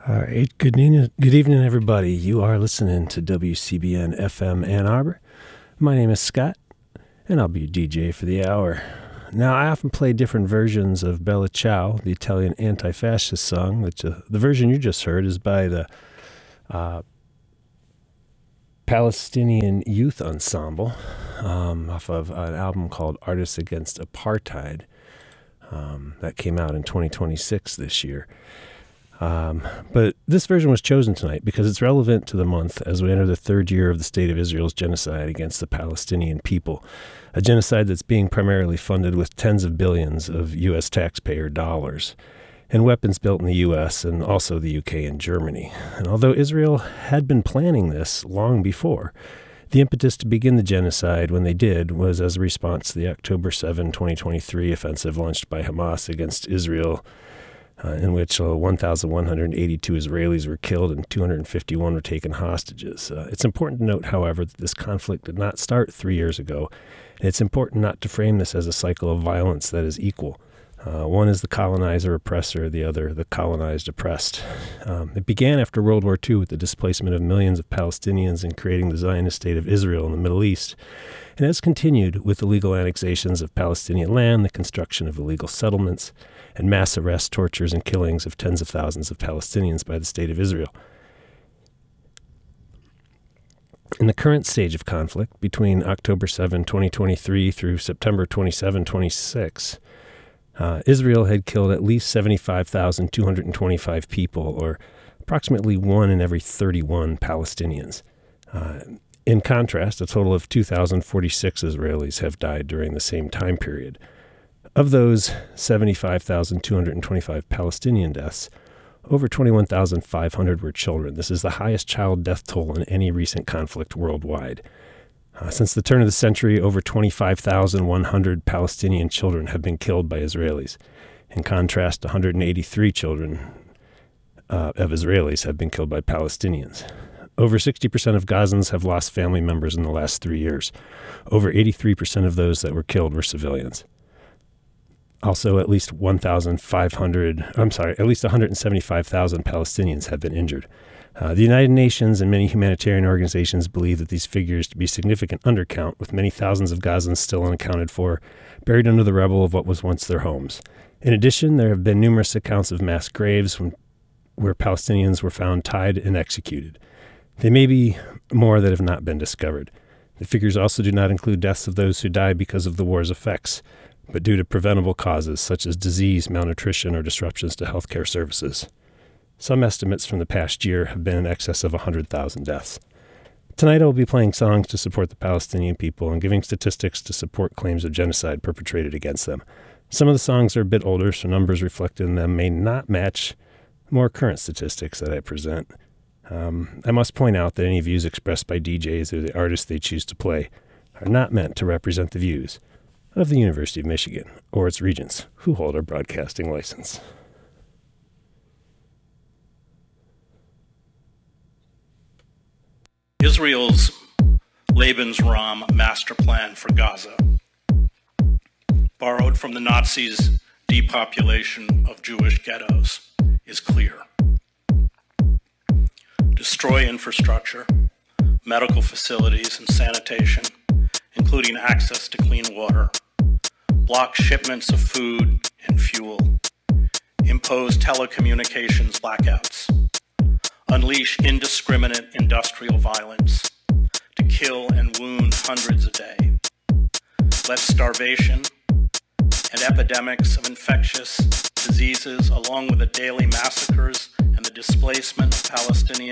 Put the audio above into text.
All right, good evening, everybody. You are listening to WCBN FM Ann Arbor. My name is Scott, and I'll be your DJ for the hour. Now, I often play different versions of Bella Ciao, the Italian anti-fascist song, which the version you just heard is by the Palestinian Youth Ensemble off of an album called Artists Against Apartheid that came out in 2026 this year. But this version was chosen tonight because it's relevant to the month as we enter the third year of the State of Israel's genocide against the Palestinian people, a genocide that's being primarily funded with tens of billions of U.S. taxpayer dollars and weapons built in the U.S. and also the U.K. and Germany. And although Israel had been planning this long before, the impetus to begin the genocide when they did was as a response to the October 7, 2023 offensive launched by Hamas against Israel, in which 1,182 Israelis were killed and 251 were taken hostages. It's important to note, however, that this conflict did not start 3 years ago. It's important not to frame this as a cycle of violence that is equal. One is the colonizer oppressor, the other the colonized oppressed. It began after World War II with the displacement of millions of Palestinians and creating the Zionist state of Israel in the Middle East, and has continued with illegal annexations of Palestinian land, the construction of illegal settlements, and mass arrests, tortures, and killings of tens of thousands of Palestinians by the State of Israel. In the current stage of conflict, between October 7, 2023 through September 27, 2026, Israel had killed at least 75,225 people, or approximately 1 in every 31 Palestinians. In contrast, a total of 2,046 Israelis have died during the same time period. Of those 75,225 Palestinian deaths, over 21,500 were children. This is the highest child death toll in any recent conflict worldwide. Since the turn of the century, over 25,100 Palestinian children have been killed by Israelis. In contrast, 183 children of Israelis have been killed by Palestinians. Over 60% of Gazans have lost family members in the last 3 years. Over 83% of those that were killed were civilians. Also, at least 175,000 Palestinians have been injured. The United Nations and many humanitarian organizations believe that these figures to be significant undercount, with many thousands of Gazans still unaccounted for, buried under the rubble of what was once their homes. In addition, there have been numerous accounts of mass graves where Palestinians were found tied and executed. There may be more that have not been discovered. The figures also do not include deaths of those who died because of the war's effects, but due to preventable causes such as disease, malnutrition, or disruptions to healthcare services. Some estimates from the past year have been in excess of 100,000 deaths. Tonight I will be playing songs to support the Palestinian people and giving statistics to support claims of genocide perpetrated against them. Some of the songs are a bit older, so numbers reflected in them may not match more current statistics that I present. I must point out that any views expressed by DJs or the artists they choose to play are not meant to represent the views of the University of Michigan or its regents who hold our broadcasting license. Israel's Lebensraum master plan for Gaza, borrowed from the Nazis' depopulation of Jewish ghettos, is clear. Destroy infrastructure, medical facilities, and sanitation, including access to clean water. Block shipments of food and fuel. Impose telecommunications blackouts. Unleash indiscriminate industrial violence to kill and wound hundreds a day. Let starvation and epidemics of infectious diseases, along with the daily massacres and the displacement of Palestinian